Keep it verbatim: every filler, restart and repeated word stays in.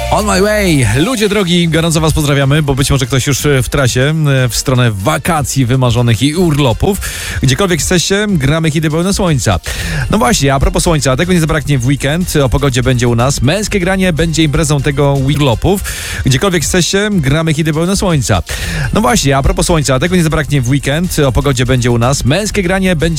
On my way! Ludzie drogi, gorąco was pozdrawiamy, bo być może ktoś już w trasie, w stronę wakacji wymarzonych i urlopów. Gdziekolwiek jesteście, gramy hity pełne słońca. No właśnie, a propos słońca, tego nie zabraknie w weekend, o pogodzie będzie u nas. Męskie granie będzie imprezą tego urlopów. Gdziekolwiek jesteście, gramy hity pełne słońca. No właśnie, a propos słońca, tego nie zabraknie w weekend, o pogodzie będzie u nas. Męskie granie będzie